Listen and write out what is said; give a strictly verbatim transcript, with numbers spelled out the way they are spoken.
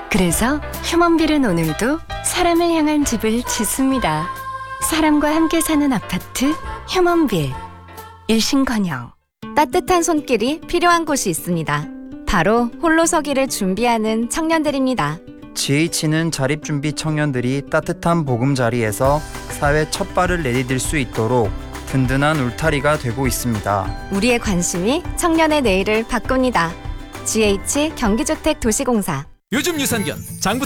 그래서 휴먼빌은 오늘도 사람을 향한 집을 짓습니다. 사람과 함께 사는 아파트 휴먼빌. 일신건영. 따뜻한 손길이 필요한 곳이 있습니다. 바로 홀로서기를 준비하는 청년들입니다. 지에이치는 자립준비 청년들이 따뜻한 보금자리에서 사회 첫 발을 내디딜 수 있도록 든든한 울타리가 되고 있습니다. 우리의 관심이 청년의 내일을 바꿉니다. 지에이치 경기주택도시공사. 요즘 유산균 장부터